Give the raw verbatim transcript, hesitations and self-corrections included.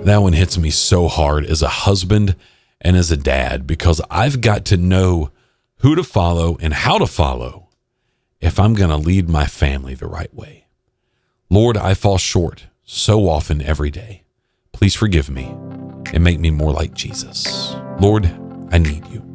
That one hits me so hard as a husband and as a dad, because I've got to know who to follow and how to follow if I'm going to lead my family the right way. Lord, I fall short so often every day. Please forgive me and make me more like Jesus. Lord, I need you.